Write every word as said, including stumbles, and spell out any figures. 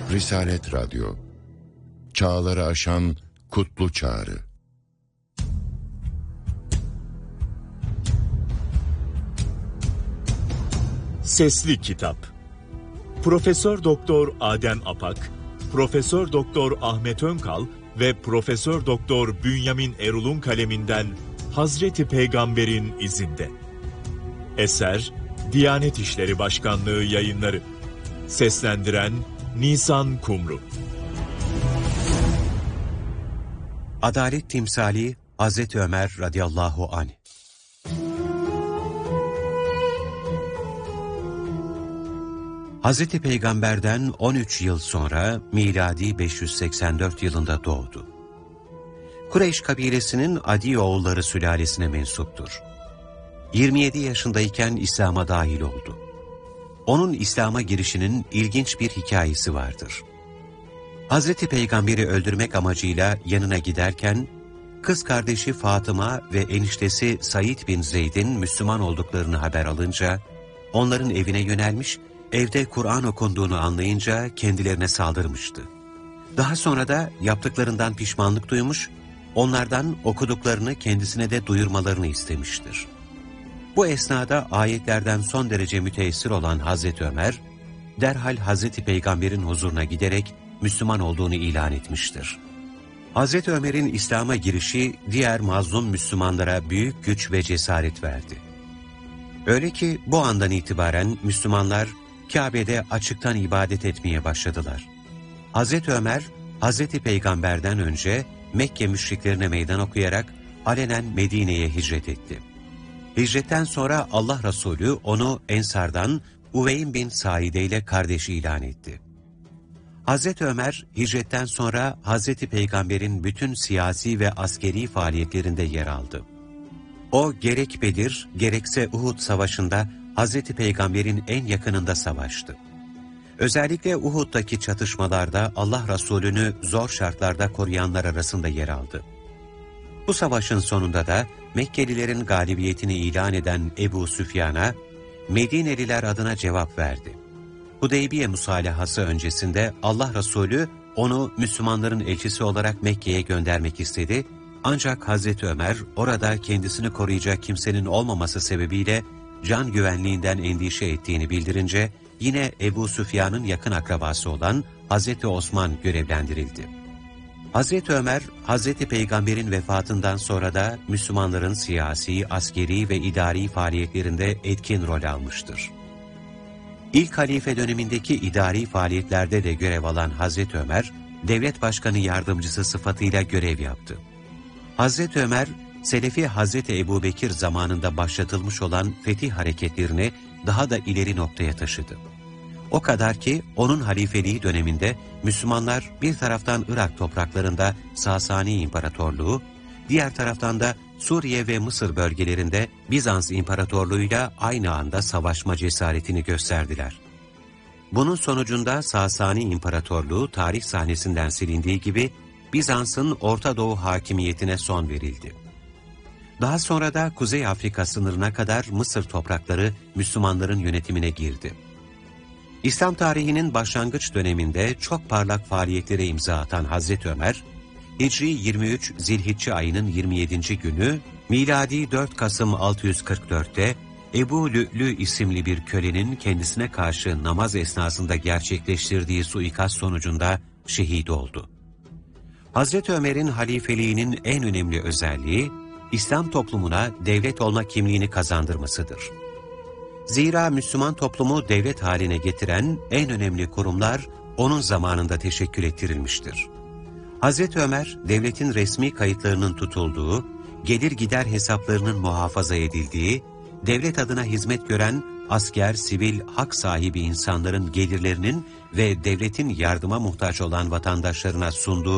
Risalet Radyo, çağları aşan kutlu çağrı. Sesli Kitap. Profesör Doktor Adem Apak, Profesör Doktor Ahmet Önkal ve Profesör Doktor Bünyamin Erul'un kaleminden Hazreti Peygamber'in izinde. Eser Diyanet İşleri Başkanlığı Yayınları. Seslendiren Nisan Kumru. Adalet timsali Hazreti Ömer radıyallahu anh. Hazreti Peygamber'den on üç yıl sonra miladi beş yüz seksen dört yılında doğdu. Kureyş kabilesinin Adi oğulları sülalesine mensuptur. yirmi yedi yaşındayken İslam'a dahil oldu. Onun İslam'a girişinin ilginç bir hikayesi vardır. Hazreti Peygamber'i öldürmek amacıyla yanına giderken, kız kardeşi Fatıma ve eniştesi Said bin Zeyd'in Müslüman olduklarını haber alınca, onların evine yönelmiş, evde Kur'an okunduğunu anlayınca kendilerine saldırmıştı. Daha sonra da yaptıklarından pişmanlık duymuş, onlardan okuduklarını kendisine de duyurmalarını istemiştir. Bu esnada ayetlerden son derece müteessir olan Hazreti Ömer, derhal Hazreti Peygamber'in huzuruna giderek Müslüman olduğunu ilan etmiştir. Hazreti Ömer'in İslam'a girişi diğer mazlum Müslümanlara büyük güç ve cesaret verdi. Öyle ki bu andan itibaren Müslümanlar Kabe'de açıktan ibadet etmeye başladılar. Hazreti Ömer, Hazreti Peygamber'den önce Mekke müşriklerine meydan okuyarak alenen Medine'ye hicret etti. Hicretten sonra Allah Resulü onu Ensar'dan Uveyn bin Saide ile kardeş ilan etti. Hazreti Ömer, hicretten sonra Hazreti Peygamber'in bütün siyasi ve askeri faaliyetlerinde yer aldı. O gerek Bedir, gerekse Uhud savaşında Hazreti Peygamber'in en yakınında savaştı. Özellikle Uhud'daki çatışmalarda Allah Resulü'nü zor şartlarda koruyanlar arasında yer aldı. Bu savaşın sonunda da Mekkelilerin galibiyetini ilan eden Ebu Süfyan'a Medineliler adına cevap verdi. Hudeybiye musalahası öncesinde Allah Resulü onu Müslümanların elçisi olarak Mekke'ye göndermek istedi. Ancak Hazreti Ömer orada kendisini koruyacak kimsenin olmaması sebebiyle can güvenliğinden endişe ettiğini bildirince yine Ebu Süfyan'ın yakın akrabası olan Hazreti Osman görevlendirildi. Hazreti Ömer, Hazreti Peygamber'in vefatından sonra da Müslümanların siyasi, askeri ve idari faaliyetlerinde etkin rol almıştır. İlk halife dönemindeki idari faaliyetlerde de görev alan Hazreti Ömer, devlet başkanı yardımcısı sıfatıyla görev yaptı. Hazreti Ömer, Selefi Hazreti Ebubekir zamanında başlatılmış olan fetih hareketlerini daha da ileri noktaya taşıdı. O kadar ki onun halifeliği döneminde Müslümanlar bir taraftan Irak topraklarında Sasani İmparatorluğu, diğer taraftan da Suriye ve Mısır bölgelerinde Bizans İmparatorluğu'yla aynı anda savaşma cesaretini gösterdiler. Bunun sonucunda Sasani İmparatorluğu tarih sahnesinden silindiği gibi Bizans'ın Orta Doğu hakimiyetine son verildi. Daha sonra da Kuzey Afrika sınırına kadar Mısır toprakları Müslümanların yönetimine girdi. İslam tarihinin başlangıç döneminde çok parlak faaliyetlere imza atan Hazreti Ömer, Hicri yirmi üç Zilhicce ayının yirmi yedinci günü, miladi dört Kasım altı yüz kırk dört'te Ebu Lü'lü isimli bir kölenin kendisine karşı namaz esnasında gerçekleştirdiği suikast sonucunda şehit oldu. Hazreti Ömer'in halifeliğinin en önemli özelliği, İslam toplumuna devlet olma kimliğini kazandırmasıdır. Zira Müslüman toplumu devlet haline getiren en önemli kurumlar onun zamanında teşekkül ettirilmiştir. Hazreti Ömer, devletin resmi kayıtlarının tutulduğu, gelir gider hesaplarının muhafaza edildiği, devlet adına hizmet gören asker, sivil, hak sahibi insanların gelirlerinin ve devletin yardıma muhtaç olan vatandaşlarına sunduğu